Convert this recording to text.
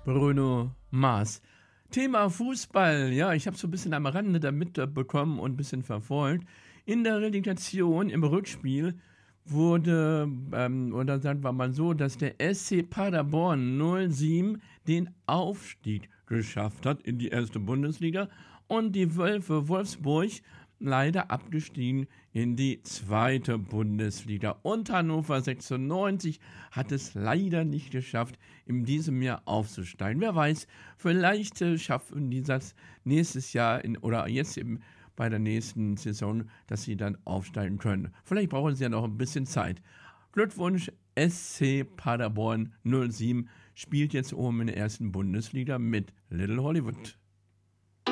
Bruno Mars. Thema Fußball, ja, ich habe so ein bisschen am Rande da mitbekommen und ein bisschen verfolgt. In der Relegation im Rückspiel wurde, oder sagen wir mal so, dass der SC Paderborn 07 den Aufstieg geschafft hat in die erste Bundesliga und die Wölfe Wolfsburg leider abgestiegen in die zweite Bundesliga. Und Hannover 96 hat es leider nicht geschafft, in diesem Jahr aufzusteigen. Wer weiß, vielleicht schaffen die das nächstes Jahr oder jetzt eben bei der nächsten Saison, dass sie dann aufsteigen können. Vielleicht brauchen sie ja noch ein bisschen Zeit. Glückwunsch, SC Paderborn 07 spielt jetzt oben in der ersten Bundesliga mit Little Hollywood.